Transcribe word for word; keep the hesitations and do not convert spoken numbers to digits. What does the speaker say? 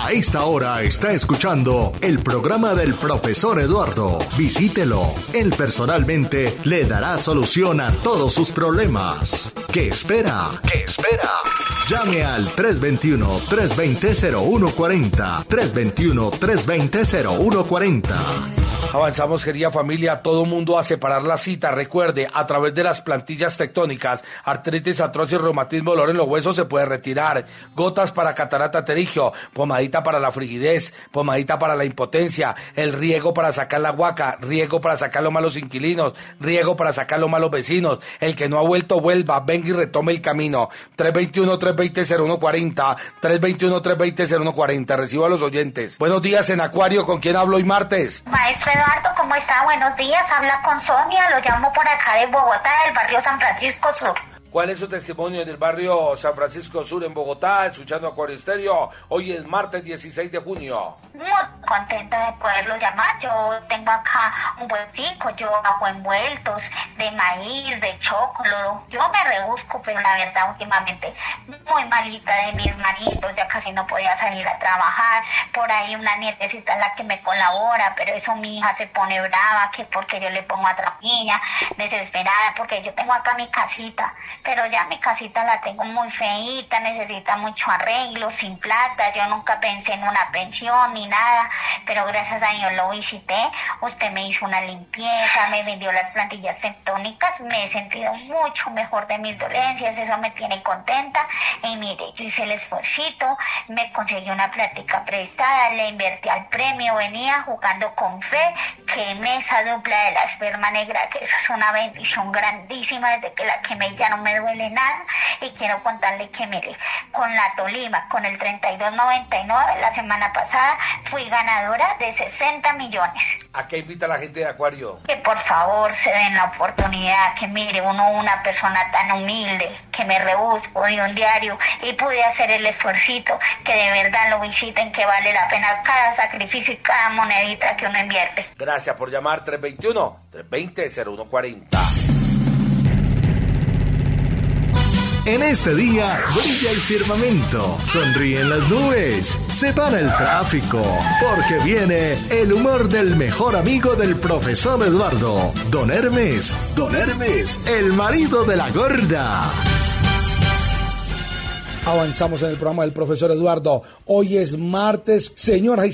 A esta hora está escuchando el programa del profesor Eduardo. Visítelo. Él personalmente le dará solución a todos sus problemas. ¿Qué espera? ¿Qué espera? Llame al tres dos uno, tres dos cero, cero uno cuatro cero, tres dos uno, tres dos cero, cero uno cuatro cero. Avanzamos, querida familia, todo mundo a separar la cita. Recuerde, a través de las plantillas tectónicas, artritis, artrosis, reumatismo, dolor en los huesos se puede retirar. Gotas para catarata pterigio, pomadita para la frigidez, pomadita para la impotencia, el riego para sacar la guaca, riego para sacar los malos inquilinos, riego para sacar los malos vecinos. El que no ha vuelto, vuelva, venga y retome el camino. tres dos uno, tres dos cero, cero uno cuatro cero, tres dos uno, tres dos cero, cero uno cuatro cero. Recibo a los oyentes. Buenos días en Acuario, ¿con quién hablo hoy martes? Maestro Eduardo, ¿cómo está? Buenos días, habla con Sonia, lo llamo por acá de Bogotá, del barrio San Francisco Sur. ¿Cuál es su testimonio en el barrio San Francisco Sur en Bogotá, escuchando Acuario Estéreo? Hoy es martes dieciséis de junio. Muy contenta de poderlo llamar. Yo tengo acá un buen finco, yo hago envueltos de maíz, de chocolo. Yo me rebusco, pero la verdad últimamente muy malita de mis manitos, ya casi no podía salir a trabajar. Por ahí una nietecita es la que me colabora, pero eso mi hija se pone brava, que porque yo le pongo a trapiña, desesperada, porque yo tengo acá mi casita, pero ya mi casita la tengo muy feíta, necesita mucho arreglo, sin plata. Yo nunca pensé en una pensión ni nada, pero gracias a Dios lo visité. Usted me hizo una limpieza, me vendió las plantillas tectónicas, me he sentido mucho mejor de mis dolencias, eso me tiene contenta. Y mire, yo hice el esfuercito, me conseguí una plática prestada, le invertí al premio, venía jugando con fe, quemé esa dupla de la esperma negra, que eso es una bendición grandísima. Desde que la quemé ya no me duele nada, y quiero contarle que mire, con la Tolima, con el treinta y dos noventa y nueve, la semana pasada fui ganadora de sesenta millones. ¿A qué invita a la gente de Acuario? Que por favor se den la oportunidad, que mire, uno, una persona tan humilde, que me rebusco de un diario y pude hacer el esfuercito, que de verdad lo visiten, que vale la pena cada sacrificio y cada monedita que uno invierte. Gracias por llamar. Tres dos uno, tres dos cero, cero uno cuatro cero. En este día brilla el firmamento, sonríen las nubes, se para el tráfico, porque viene el humor del mejor amigo del profesor Eduardo, Don Hermes, Don Hermes, el marido de la gorda. Avanzamos en el programa del profesor Eduardo. Hoy es martes, señoras y